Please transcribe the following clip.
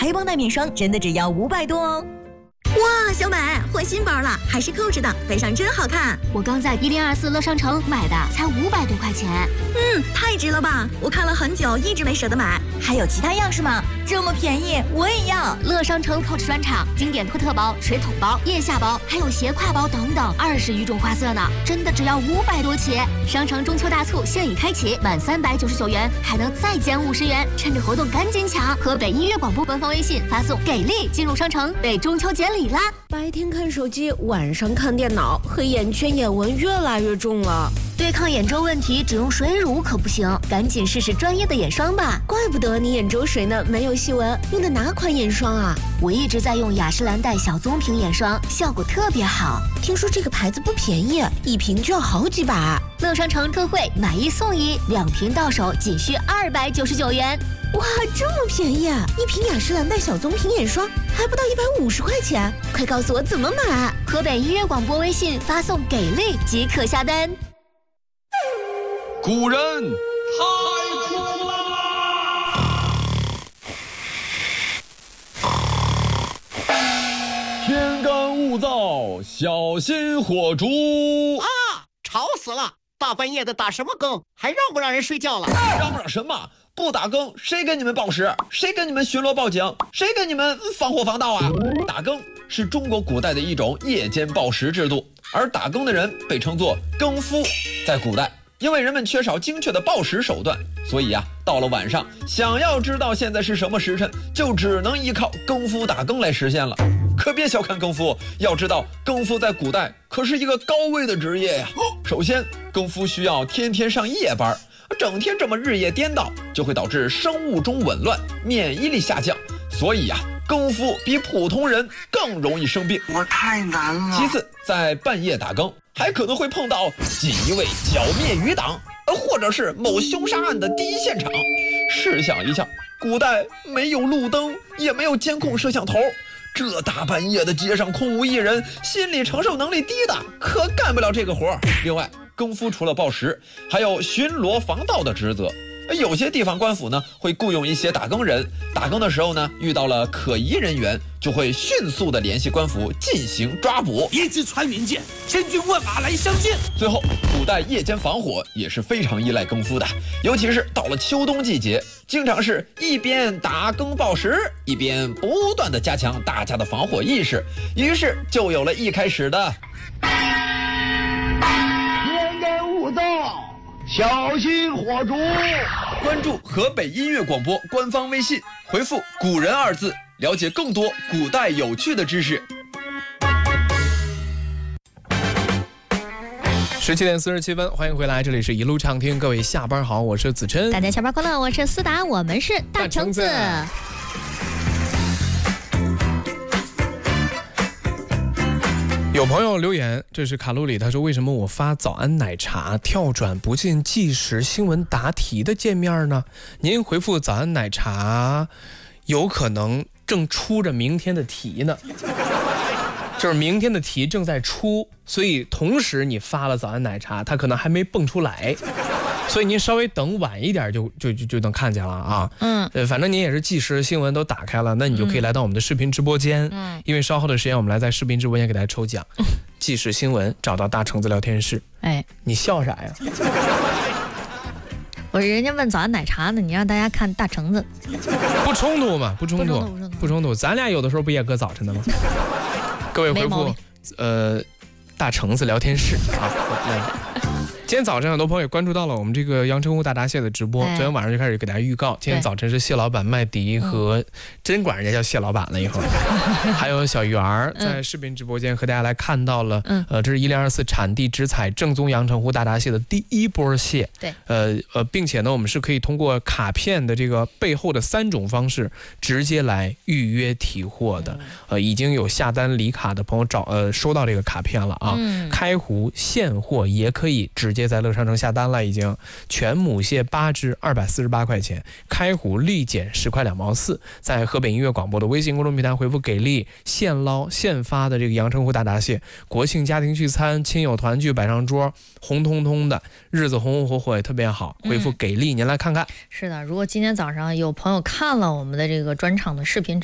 黑绷带面霜真的只要500多哦。 哇，小美换新包了，还是扣着的，背上真好看。 我刚在1024乐商城买的，才500多块钱。 太值了吧！我看了很久，一直没舍得买。 还有其他样式吗？这么便宜，我也要。 乐商城 Coach 专场，经典托特包、水桶包、腋下包，还有斜挎包等等，20余种花色呢，真的只要500多起。商城中秋大促现已开启，满399元还能再减50元，趁着活动赶紧抢！河北音乐广播官方微信发送“给力”进入商城，为中秋节礼啦！ 白天看手机，晚上看电脑，黑眼圈、眼纹越来越重了。 对抗眼周问题，只用水乳可不行，赶紧试试专业的眼霜吧。 怪不得你眼周水呢没有细纹，用的哪款眼霜啊？ 我一直在用雅诗兰黛小棕瓶眼霜，效果特别好。 听说这个牌子不便宜，一瓶就要好几百。 乐商城特惠，买1送1，2瓶到手仅需299元。 哇，这么便宜啊！一瓶雅诗兰黛小棕瓶眼霜还不到150块钱，快告诉我怎么买！ 河北音乐广播微信发送“给力”即可下单。 古人太苦啦！天干物燥，小心火烛啊！吵死了！大半夜的打什么更？还让不让人睡觉了？ 让不让什么？不打更，谁给你们报时？谁给你们巡逻报警？谁给你们防火防盗啊？打更是中国古代的一种夜间报时制度，而打更的人被称作更夫。在古代，因为人们缺少精确的报时手段，所以到了晚上，想要知道现在是什么时辰，就只能依靠更夫打更来实现了。可别小看更夫，要知道更夫在古代可是一个高危的职业呀。首先，更夫需要天天上夜班，整天这么日夜颠倒，就会导致生物钟紊乱，免疫力下降，所以更夫比普通人更容易生病。 我太难了。 其次，在半夜打更，还可能会碰到锦衣卫剿灭余党，或者是某凶杀案的第一现场。试想一下，古代没有路灯，也没有监控摄像头，这大半夜的街上空无一人，心理承受能力低的可干不了这个活。另外，更夫除了报时，还有巡逻防盗的职责。有些地方官府呢会雇佣一些打更人，打更的时候呢遇到了可疑人员，就会迅速的联系官府进行抓捕。 一支穿云箭，千军万马来相见。 最后，古代夜间防火也是非常依赖更夫的，尤其是到了秋冬季节，经常是一边打更报时，一边不断的加强大家的防火意识，于是就有了一开始的天干物燥，小心火烛。 关注河北音乐广播官方微信，回复“古人”2字，了解更多古代有趣的知识。 17点47分，欢迎回来，这里是一路畅听，各位下班好，我是子琛。 大家下班快乐，我是思达，我们是大橙子。 有朋友留言，这是卡路里，他说为什么我发早安奶茶跳转不进即时新闻答题的界面呢？您回复早安奶茶，有可能正出着明天的题呢，就是明天的题正在出，所以同时你发了早安奶茶，它可能还没蹦出来，所以您稍微等晚一点就能看见了啊。反正您也是即时新闻都打开了，那你就可以来到我们的视频直播间。因为稍后的时间我们来在视频直播间给大家抽奖。即时新闻找到大橙子聊天室。你笑啥呀？ 我人家问早安奶茶呢，你让大家看大橙子， 不冲突嘛，不冲突，咱俩有的时候不也搁早晨的吗？各位回复大橙子聊天室啊。今天早晨很多朋友也关注到了我们这个阳澄湖大闸蟹的直播，昨天晚上就开始给大家预告，今天早晨是蟹老板麦迪和真管人家叫蟹老板了以后，还有小鱼儿在视频直播间和大家来看到了，这是1024产地直采正宗阳澄湖大闸蟹的第一波蟹， 对， 并且呢，我们是可以通过卡片的这个背后的3种方式直接来预约提货的，已经有下单理卡的朋友收到这个卡片了啊，开湖现货也可以直接在乐商城下单了，已经全母蟹8只248块钱，开湖立减10块2毛4，在河北音乐广播的微信公众平台回复给力，现捞现发的这个阳澄湖大闸蟹，国庆家庭聚餐亲友团聚摆上桌，红彤彤的日子红红火火也特别好，回复给力您来看看。 是的，如果今天早上有朋友看了我们的这个专场的视频